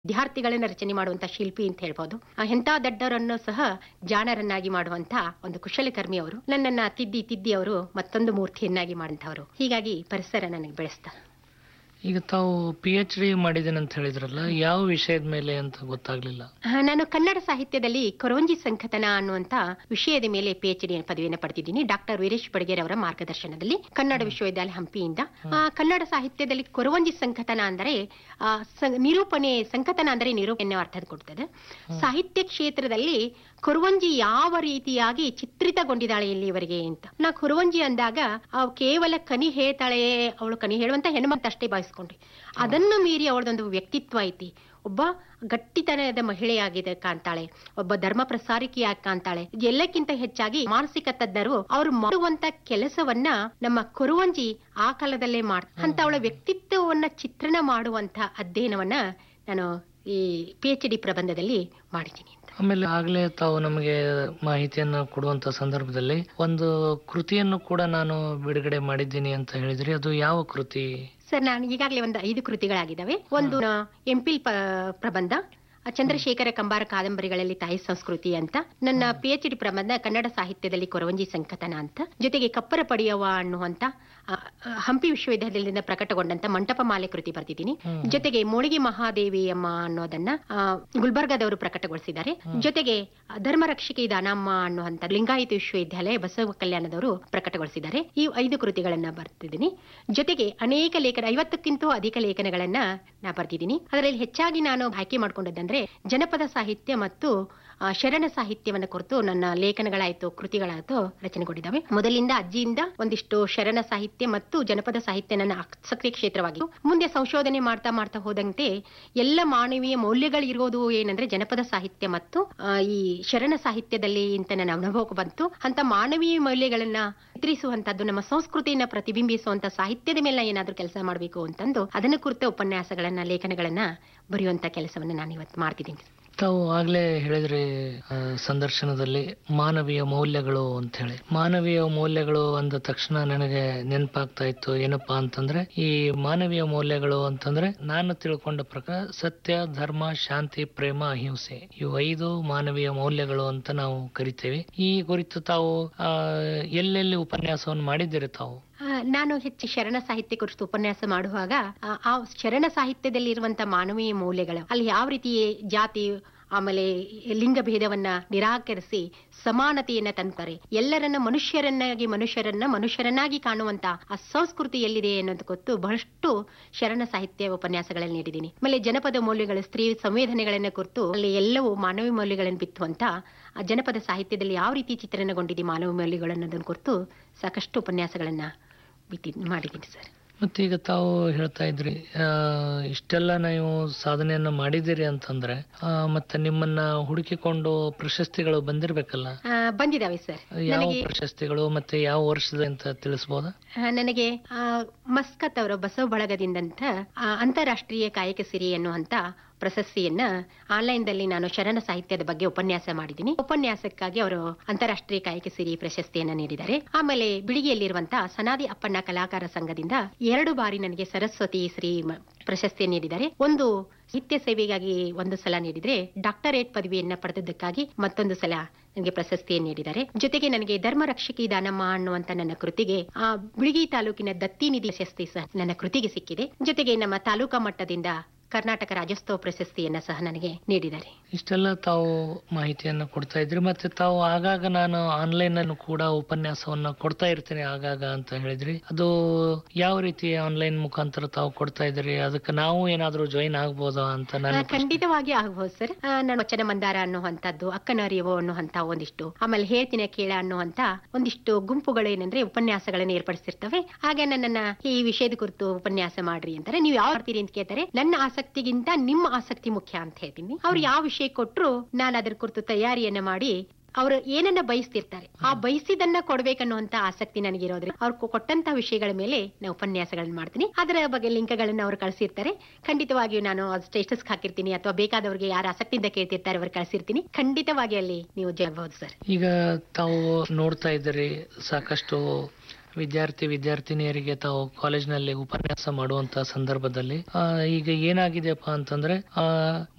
ವಿದ್ಯಾರ್ಥಿಗಳನ್ನ ರಚನೆ ಮಾಡುವಂತ ಶಿಲ್ಪಿ ಅಂತ ಹೇಳ್ಬೋದು. ಎಂಥ ದಡ್ಡರನ್ನು ಸಹ ಜಾಣರನ್ನಾಗಿ ಮಾಡುವಂತ ಒಂದು ಕುಶಲಕರ್ಮಿ ಅವರು. ನನ್ನನ್ನ ತಿದ್ದಿ ಅವರು ಮತ್ತೊಂದು ಮೂರ್ತಿಯನ್ನಾಗಿ ಮಾಡಿದವರು. ಹೀಗಾಗಿ ಪರಿಸರ ನನಗೆ ಬೆಳೆಸ್ತಾ. ಈಗ ತಾವು PhD ಮಾಡಿದ್ದೇನೆ ಅಂತ ಹೇಳಿದ್ರಲ್ಲ, ಯಾವ ವಿಷಯದ ಮೇಲೆ ಅಂತ ಗೊತ್ತಾಗ್ಲಿಲ್ಲ. ನಾನು ಕನ್ನಡ ಸಾಹಿತ್ಯದಲ್ಲಿ ಕೊರವಂಜಿ ಸಂಕಥನ ಅನ್ನುವಂತ ವಿಷಯದ ಮೇಲೆ PhD ಪದವಿಯನ್ನು ಪಡೆದಿದ್ದೀನಿ. ಡಾಕ್ಟರ್ ವೀರೇಶ್ ಬಡಗೇರ್ ಅವರ ಮಾರ್ಗದರ್ಶನದಲ್ಲಿ ಕನ್ನಡ ವಿಶ್ವವಿದ್ಯಾಲಯ ಹಂಪಿಯಿಂದ. ಕನ್ನಡ ಸಾಹಿತ್ಯದಲ್ಲಿ ಕೊರವಂಜಿ ಸಂಕಥನ ಅಂದರೆ ನಿರೂಪಣೆ, ಸಂಕಥನ ಅಂದರೆ ನಿರೂಪಣೆ ಅರ್ಥ ಕೊಡ್ತದೆ. ಸಾಹಿತ್ಯ ಕ್ಷೇತ್ರದಲ್ಲಿ ಕೊರವಂಜಿ ಯಾವ ರೀತಿಯಾಗಿ ಚಿತ್ರಿತಗೊಂಡಿದ್ದಾಳೆ ಇಲ್ಲಿವರೆಗೆ ಅಂತ. ನಾ ಕೊರವಂಜಿ ಅಂದಾಗ ಕೇವಲ ಕನಿ ಹೇಳ್ತಾಳೆ, ಅವಳು ಕನಿ ಹೇಳುವಂತ ಹೆಣ್ಮಕ್ಳು ಅಷ್ಟೇ ಭಾವಿಸ್ಕೊಂಡ್ರಿ. ಅದನ್ನು ಮೀರಿ ಅವಳದೊಂದು ವ್ಯಕ್ತಿತ್ವ ಐತಿ. ಒಬ್ಬ ಗಟ್ಟಿತನದ ಮಹಿಳೆಯಾಗಿದೆ ಕಾಣ್ತಾಳೆ, ಒಬ್ಬ ಧರ್ಮ ಪ್ರಸಾರಕಿಯಾಗಿ ಕಾಣ್ತಾಳೆ. ಎಲ್ಲಕ್ಕಿಂತ ಹೆಚ್ಚಾಗಿ ಮಾನಸಿಕ ತಜ್ಞರು ಅವರು ಮಾಡುವಂತ ಕೆಲಸವನ್ನ ನಮ್ಮ ಕೊರವಂಜಿ ಆ ಕಾಲದಲ್ಲೇ ಅಂತ ಅವಳ ವ್ಯಕ್ತಿತ್ವವನ್ನ ಚಿತ್ರಣ ಮಾಡುವಂತ ಅಧ್ಯಯನವನ್ನ ನಾನು ಈ PhD ಪ್ರಬಂಧದಲ್ಲಿ ಮಾಡಿದ್ದೀನಿ. ಆಮೇಲೆ ಆಗ್ಲೇ ತಾವು ನಮಗೆ ಮಾಹಿತಿಯನ್ನು ಕೊಡುವಂತ ಸಂದರ್ಭದಲ್ಲಿ ಒಂದು ಕೃತಿಯನ್ನು ಕೂಡ ನಾನು ಬಿಡುಗಡೆ ಮಾಡಿದ್ದೀನಿ ಅಂತ ಹೇಳಿದ್ರಿ. ಅದು ಯಾವ ಕೃತಿ? ಸರ್, ನಾನು ಈಗಾಗಲೇ ಒಂದು 5 ಕೃತಿಗಳಾಗಿದ್ದಾವೆ. ಒಂದು MPhil ಪ್ರಬಂಧ, ಚಂದ್ರಶೇಖರ ಕಂಬಾರ ಕಾದಂಬರಿಗಳಲ್ಲಿ ತಾಯಿ ಸಂಸ್ಕೃತಿ ಅಂತ. ನನ್ನ PhD ಪ್ರಬಂಧ ಕನ್ನಡ ಸಾಹಿತ್ಯದಲ್ಲಿ ಕೊರವಂಜಿ ಸಂಕಥನ ಅಂತ. ಜೊತೆಗೆ ಕಪ್ಪರ ಪಡೆಯವ ಅನ್ನುವಂತ ಹಂಪಿ ವಿಶ್ವವಿದ್ಯಾಲಯದಿಂದ ಪ್ರಕಟಗೊಂಡಂತ ಮಂಟಪ ಮಾಲೆ ಕೃತಿ ಬರ್ತಿದ್ದೀನಿ. ಜೊತೆಗೆ ಮೋಳಿಗೆ ಮಹಾದೇವಿ ಅಮ್ಮ ಅನ್ನೋದನ್ನ ಗುಲ್ಬರ್ಗಾದವರು ಪ್ರಕಟಗೊಳಿಸಿದ್ದಾರೆ. ಜೊತೆಗೆ ಧರ್ಮರಕ್ಷಕಿ ದಾನಮ್ಮ ಅನ್ನುವಂತ ಲಿಂಗಾಯತ ವಿಶ್ವವಿದ್ಯಾಲಯ ಬಸವ ಕಲ್ಯಾಣದವರು ಪ್ರಕಟಗೊಳಿಸಿದ್ದಾರೆ. ಈ 5 ಕೃತಿಗಳನ್ನ ಬರ್ತಿದ್ದೀನಿ. ಜೊತೆಗೆ ಅನೇಕ ಲೇಖನ, 50ಕ್ಕಿಂತ ಅಧಿಕ ಲೇಖನಗಳನ್ನ ನಾ ಬರ್ತಿದ್ದೀನಿ. ಅದರಲ್ಲಿ ಹೆಚ್ಚಾಗಿ ನಾನು ಆಯ್ಕೆ ಮಾಡ್ಕೊಂಡದ್ದಂದ್ರೆ ಜನಪದ ಸಾಹಿತ್ಯ ಮತ್ತು ಶರಣ ಸಾಹಿತ್ಯವನ್ನ ಕುರಿತು ನನ್ನ ಲೇಖನಗಳಾಯ್ತು, ಕೃತಿಗಳಾಯ್ತು ರಚನೆಗೊಂಡಿದ್ದಾವೆ. ಮೊದಲಿಂದ ಅಜ್ಜಿಯಿಂದ ಒಂದಿಷ್ಟು ಶರಣ ಸಾಹಿತ್ಯ ಮತ್ತು ಜನಪದ ಸಾಹಿತ್ಯ ನನ್ನ ಆಸಕ್ತಿ ಕ್ಷೇತ್ರವಾಗಿತ್ತು. ಮುಂದೆ ಸಂಶೋಧನೆ ಮಾಡ್ತಾ ಹೋದಂತೆ ಎಲ್ಲ ಮಾನವೀಯ ಮೌಲ್ಯಗಳು ಇರೋದು ಏನಂದ್ರೆ ಜನಪದ ಸಾಹಿತ್ಯ ಮತ್ತು ಈ ಶರಣ ಸಾಹಿತ್ಯದಲ್ಲಿ ಅಂತ ನನ್ನ ಅನುಭವಕ್ಕೆ ಬಂತು. ಅಂತ ಮಾನವೀಯ ಮೌಲ್ಯಗಳನ್ನ ಚಿತ್ರಿಸುವಂತದ್ದು, ನಮ್ಮ ಸಂಸ್ಕೃತಿಯನ್ನ ಪ್ರತಿಬಿಂಬಿಸುವಂತ ಸಾಹಿತ್ಯದ ಮೇಲೆ ಏನಾದ್ರೂ ಕೆಲಸ ಮಾಡಬೇಕು ಅಂತಂದು ಅದನ್ನ ಕುರಿತ ಉಪನ್ಯಾಸಗಳನ್ನ, ಲೇಖನಗಳನ್ನ ಬರೆಯುವಂತ ಕೆಲಸವನ್ನ ನಾನು ಇವತ್ತು ಮಾಡ್ತಿದ್ದೀನಿ. ತಾವು ಆಗ್ಲೇ ಹೇಳಿದ್ರಿ ಸಂದರ್ಶನದಲ್ಲಿ ಮಾನವೀಯ ಮೌಲ್ಯಗಳು ಅಂತ ಹೇಳಿ. ಮಾನವೀಯ ಮೌಲ್ಯಗಳು ಅಂದ ತಕ್ಷಣ ನನಗೆ ನೆನಪಾಗ್ತಾ ಇತ್ತು ಏನಪ್ಪಾ ಅಂತಂದ್ರೆ, ಈ ಮಾನವೀಯ ಮೌಲ್ಯಗಳು ಅಂತಂದ್ರೆ ನಾನು ತಿಳ್ಕೊಂಡ ಪ್ರಕಾರ ಸತ್ಯ, ಧರ್ಮ, ಶಾಂತಿ, ಪ್ರೇಮ, ಅಹಿಂಸೆ, ಇವು 5 ಮಾನವೀಯ ಮೌಲ್ಯಗಳು ಅಂತ ನಾವು ಕರಿತೇವೆ. ಈ ಕುರಿತು ತಾವು ಎಲ್ಲೆಲ್ಲಿ ಉಪನ್ಯಾಸವನ್ನು ಮಾಡಿದ್ದೀರಿ ತಾವು? ನಾನು ಹೆಚ್ಚು ಶರಣ ಸಾಹಿತ್ಯ ಕುರಿತು ಉಪನ್ಯಾಸ ಮಾಡುವಾಗ ಆ ಶರಣ ಸಾಹಿತ್ಯದಲ್ಲಿ ಇರುವಂತ ಮಾನವೀಯ ಮೌಲ್ಯಗಳು, ಅಲ್ಲಿ ಯಾವ ರೀತಿ ಜಾತಿ ಆಮೇಲೆ ಲಿಂಗ ಭೇದವನ್ನ ನಿರಾಕರಿಸಿ ಸಮಾನತೆಯನ್ನ ತಂತಾರೆ, ಎಲ್ಲರನ್ನ ಮನುಷ್ಯರನ್ನಾಗಿ ಕಾಣುವಂತ ಆ ಸಂಸ್ಕೃತಿ ಎಲ್ಲಿದೆ ಅನ್ನೋದು ಗೊತ್ತು ಬಹಳಷ್ಟು ಶರಣ ಸಾಹಿತ್ಯ ಉಪನ್ಯಾಸಗಳಲ್ಲಿ ನೀಡಿದ್ದೀನಿ. ಆಮೇಲೆ ಜನಪದ ಮೌಲ್ಯಗಳು, ಸ್ತ್ರೀ ಸಂವೇದನೆಗಳನ್ನ ಕುರಿತು ಅಲ್ಲಿ ಎಲ್ಲವೂ ಮಾನವೀಯ ಮೌಲ್ಯಗಳನ್ನು ಬಿತ್ತುವಂತ ಆ ಜನಪದ ಸಾಹಿತ್ಯದಲ್ಲಿ ಯಾವ ರೀತಿ ಚಿತ್ರಣಗೊಂಡಿದೆ ಮಾನವ ಮೌಲ್ಯಗಳು ಅನ್ನೋದನ್ನ ಕುರಿತು ಸಾಕಷ್ಟು ಉಪನ್ಯಾಸಗಳನ್ನ ಮಾಡಿದ್ದೀನಿ ಸರ್. ಮತ್ತೆ ಈಗ ತಾವು ಹೇಳ್ತಾ ಇದ್ರಿ ಇಷ್ಟೆಲ್ಲ ನೀವು ಸಾಧನೆಯನ್ನ ಮಾಡಿದಿರಿ ಅಂತಂದ್ರೆ ಮತ್ತೆ ನಿಮ್ಮನ್ನ ಹುಡುಕಿಕೊಂಡು ಪ್ರಶಸ್ತಿಗಳು ಬಂದಿರ್ಬೇಕಲ್ಲ? ಬಂದಿದಾವೆ ಸರ್. ಯಾವ ಪ್ರಶಸ್ತಿಗಳು ಮತ್ತೆ ಯಾವ ವರ್ಷದ ಅಂತ ತಿಳಿಸಬಹುದಾ? ನನಗೆ ಮಸ್ಕತ್ ಅವರ ಬಸವ ಬಳಗದಿಂದಂತ ಅಂತಾರಾಷ್ಟ್ರೀಯ ಕಾಯಕ ಸಿರಿ ಅನ್ನುವಂತ ಪ್ರಶಸ್ತಿಯನ್ನ ಆನ್ಲೈನ್ ದಲ್ಲಿ ನಾನು ಶರಣ ಸಾಹಿತ್ಯದ ಬಗ್ಗೆ ಉಪನ್ಯಾಸ ಮಾಡಿದ್ದೀನಿ. ಉಪನ್ಯಾಸಕ್ಕಾಗಿ ಅವರು ಅಂತಾರಾಷ್ಟ್ರೀಯ ಕಾಯಕ ಸಿರಿ ಪ್ರಶಸ್ತಿಯನ್ನ ನೀಡಿದ್ದಾರೆ. ಆಮೇಲೆ ಬಿಳಿಗಿಯಲ್ಲಿರುವಂತಹ ಸನಾದಿ ಅಪ್ಪಣ್ಣ ಕಲಾಕಾರ ಸಂಘದಿಂದ 2 ಬಾರಿ ನನಗೆ ಸರಸ್ವತಿ ಶ್ರೀ ಪ್ರಶಸ್ತಿ ನೀಡಿದ್ದಾರೆ. ಒಂದು ಸಾಹಿತ್ಯ ಸೇವೆಗಾಗಿ 1 ಸಲ ನೀಡಿದ್ರೆ, ಡಾಕ್ಟರೇಟ್ ಪದವಿಯನ್ನ ಪಡೆದದ್ದಕ್ಕಾಗಿ ಮತ್ತೊಂದು ಸಲ ನನಗೆ ಪ್ರಶಸ್ತಿಯನ್ನು ನೀಡಿದ್ದಾರೆ. ಜೊತೆಗೆ ನನಗೆ ಧರ್ಮ ರಕ್ಷಕಿ ದಾನಮ್ಮ ಅನ್ನುವಂತ ನನ್ನ ಕೃತಿಗೆ ಬಿಳಿಗಿ ತಾಲೂಕಿನ ದತ್ತಿ ನಿಧಿ ಪ್ರಶಸ್ತಿ ಸಹ ನನ್ನ ಕೃತಿಗೆ ಸಿಕ್ಕಿದೆ. ಜೊತೆಗೆ ನಮ್ಮ ತಾಲೂಕಾ ಮಟ್ಟದಿಂದ ಕರ್ನಾಟಕ ರಾಜ್ಯೋತ್ಸವ ಪ್ರಶಸ್ತಿಯನ್ನ ಸಹ ನನಗೆ ನೀಡಿದ್ದಾರೆ. ಇಷ್ಟೆಲ್ಲ ತಾವು ಮಾಹಿತಿಯನ್ನ ಕೊಡ್ತಾ ಇದ್ರಿ. ಮತ್ತೆ ತಾವು ಆಗಾಗ ನಾನು ಆನ್ಲೈನ್ ಅನ್ನು ಕೂಡ ಉಪನ್ಯಾಸವನ್ನ ಕೊಡ್ತಾ ಇರ್ತೀನಿ ಆಗಾಗ ಅಂತ ಹೇಳಿದ್ರಿ. ಅದು ಯಾವ ರೀತಿ ಆನ್ಲೈನ್ ಮುಖಾಂತರ ತಾವು ಕೊಡ್ತಾ ಇದ್ರಿ? ಅದಕ್ಕೆ ನಾವು ಏನಾದ್ರೂ ಜಾಯಿನ್ ಆಗ್ಬೋದಾ ಅಂತ? ನಾನು ಖಂಡಿತವಾಗಿ ಆಗ್ಬಹುದು ಸರ್. ನಾನು ವಚನ ಮಂದಾರ ಅನ್ನುವಂಥದ್ದು, ಅಕ್ಕನ ಅರಿವು ಅನ್ನುವಂತ ಒಂದಿಷ್ಟು, ಆಮೇಲೆ ಹೇಳ್ತೀನಿ ಕೇಳ ಅನ್ನುವಂತ ಒಂದಿಷ್ಟು ಗುಂಪುಗಳು ಏನಂದ್ರೆ ಉಪನ್ಯಾಸಗಳನ್ನು ಏರ್ಪಡಿಸಿರ್ತವೆ. ಹಾಗೆ ನನ್ನನ್ನ ಈ ವಿಷಯದ ಕುರಿತು ಉಪನ್ಯಾಸ ಮಾಡ್ರಿ ಅಂತಾರೆ. ನೀವು ಯಾವ ಮಾಡ್ತೀರಿ ಅಂತ ಕೇಳ್ತಾರೆ. ನನ್ನ ಆಸಕ್ತಿಗಿಂತ ನಿಮ್ಮ ಆಸಕ್ತಿ ಮುಖ್ಯ ಅಂತ ಹೇಳ್ತೀನಿ. ಅವ್ರು ಯಾವ ವಿಷಯ ಕೊಟ್ರು ನಾನು ಅದರ ಕುರಿತು ತಯಾರಿಯನ್ನ ಮಾಡಿ, ಅವರು ಏನನ್ನ ಬಯಸ್ತಿರ್ತಾರೆ ಆ ಬಯಸಿದನ್ನ ಕೊಡ್ಬೇಕನ್ನುವಂತ ಆಸಕ್ತಿ ನನಗಿರೋದ್ರಿಂದ ಅವ್ರು ಕೊಟ್ಟಂತ ವಿಷಯಗಳ ಮೇಲೆ ನಾನು ಉಪನ್ಯಾಸಗಳನ್ನ ಮಾಡ್ತೀನಿ. ಅದರ ಬಗ್ಗೆ ಲಿಂಕ್ಗಳನ್ನ ಅವ್ರು ಕಳಿಸಿರ್ತಾರೆ. ಖಂಡಿತವಾಗಿಯೂ ನಾನು ಸ್ಟೇಟಸ್ ಹಾಕಿರ್ತೀನಿ, ಅಥವಾ ಬೇಕಾದವ್ರಿಗೆ ಯಾರು ಆಸಕ್ತಿಯಿಂದ ಕೇಳ್ತಿರ್ತಾರೆ ಅವ್ರು ಕಳಿಸಿರ್ತೀನಿ. ಖಂಡಿತವಾಗಿ ಅಲ್ಲಿ ನೀವು ಜಯಬಹುದು ಸರ್. ಈಗ ತಾವು ನೋಡ್ತಾ ಇದ್ದೀರಿ, ಸಾಕಷ್ಟು ವಿದ್ಯಾರ್ಥಿನಿಯರಿಗೆ ತಾವು ಕಾಲೇಜ್ನಲ್ಲಿ ಉಪನ್ಯಾಸ ಮಾಡುವಂತ ಸಂದರ್ಭದಲ್ಲಿ ಈಗ ಏನಾಗಿದೆಯಪ್ಪ ಅಂತಂದ್ರೆ